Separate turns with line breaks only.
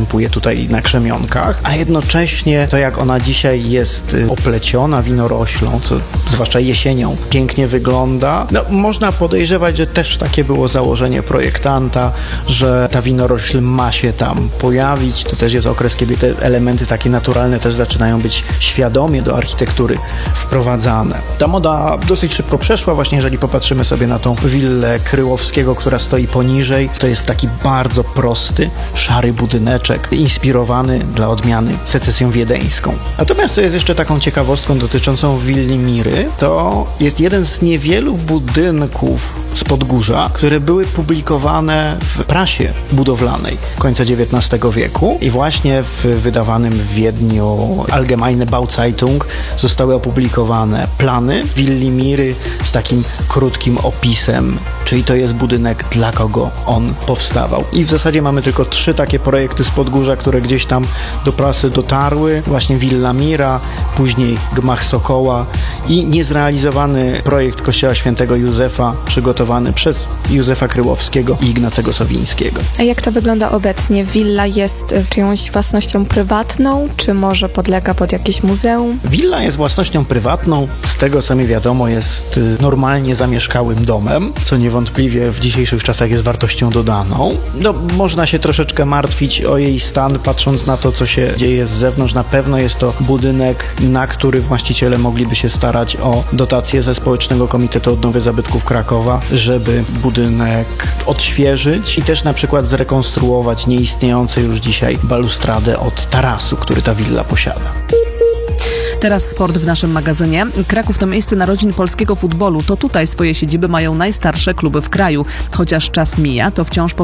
występuje tutaj na Krzemionkach, a jednocześnie to, jak ona dzisiaj jest opleciona winoroślą, co zwłaszcza jesienią pięknie wygląda, no można podejrzewać, że też takie było założenie projektanta, że ta winorośl ma się tam pojawić. To też jest okres, kiedy te elementy takie naturalne też zaczynają być świadomie do architektury wprowadzane. Ta moda dosyć szybko przeszła, właśnie jeżeli popatrzymy sobie na tą willę Kryłowskiego, która stoi poniżej, to jest taki bardzo prosty, szary budyneczek, inspirowany dla odmiany secesją wiedeńską. Natomiast co jest jeszcze taką ciekawostką dotyczącą willi Miry, to jest jeden z niewielu budynków z Podgórza, które były publikowane w prasie budowlanej końca XIX wieku i właśnie w wydawanym w Wiedniu Allgemeine Bauzeitung zostały opublikowane plany willi Miry z takim krótkim opisem, czyli to jest budynek, dla kogo on powstawał. I w zasadzie mamy tylko 3 takie projekty z Podgórza, które gdzieś tam do prasy dotarły. Właśnie Willa Mira, później Gmach Sokoła i niezrealizowany projekt Kościoła Świętego Józefa przygotowany przez Józefa Kryłowskiego i Ignacego Sowińskiego.
A jak to wygląda obecnie? Willa jest czyjąś własnością prywatną, czy może podlega pod jakieś muzeum?
Willa jest własnością prywatną, z tego co mi wiadomo jest normalnie zamieszkałym domem, co niewątpliwie w dzisiejszych czasach jest wartością dodaną. No, można się troszeczkę martwić o jej stan, patrząc na to, co się dzieje z zewnątrz. Na pewno jest to budynek, na który właściciele mogliby się starać o dotacje ze Społecznego Komitetu Odnowy Zabytków Krakowa, żeby budynek odświeżyć i też na przykład zrekonstruować nieistniejące już dzisiaj balustradę od tarasu, który ta willa posiada.
Teraz sport w naszym magazynie. Kraków to miejsce narodzin polskiego futbolu. To tutaj swoje siedziby mają najstarsze kluby w kraju. Chociaż czas mija, to wciąż